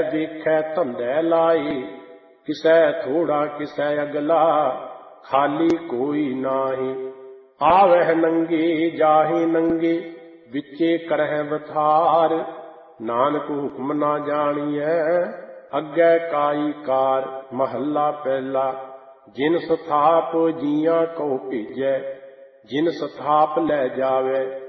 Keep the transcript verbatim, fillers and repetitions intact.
ਦੇਖੈ ਧੰਦੇ ਲਾਈ, ਕਿਸੈ ਥੋੜਾ ਕਿਸੈ ਅਗਲਾ, ਖਾਲੀ ਕੋਈ ਨਾਹੀ। ਆਵਹਿ ਨੰਗੇ ਜਾਹੇ ਨੰਗੇ, ਵਿੱਚੇ ਕਰਹਿ ਵਥਾਰ, ਨਾਨਕ ਹੁਕਮ ਨਾ ਜਾਣੀਐ, ਅੱਗੇ ਕਾਈ ਕਾਰ। ਮਹੱਲਾ ਪਹਿਲਾ। ਜਿਨ ਸਥਾਪ ਜੀਆਂ ਕਉ ਭੇਜੈ, ਜਿਨ ਸਥਾਪ ਲੈ ਜਾਵੈ,